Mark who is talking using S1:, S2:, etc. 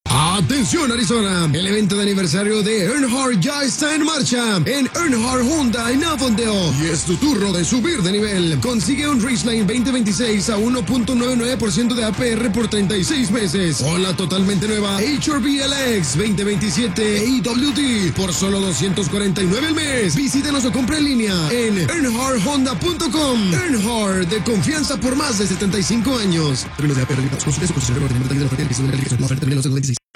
S1: Atención Arizona, el evento de aniversario de Earnhardt ya está en marcha en Earnhardt Honda en Avondale y es tu turno de subir de nivel. Consigue un Ridgeline 2026 a 1.99% de APR por 36 meses o la totalmente nueva HRV LX 2027 EWD por solo $249 al mes. Visítenos o compre en línea en earnhardthonda.com. Earnhardt, de confianza por más de 75 años. Términos de APR limitados. Consulte su posición de la oferta termina los 26.